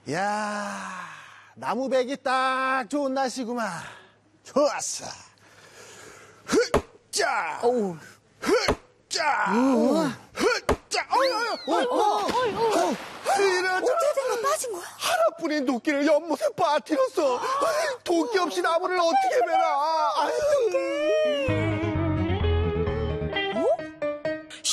야, 나무 베기 딱 좋은 날씨구만. 좋았어. 흑자, 흑자, 흑자. 이러자. 어떻게 된 거야? 빠진 거야? 하나뿐인 도끼를 연못에 빠뜨렸어. 도끼 없이 나무를 어떻게 베나? 아유.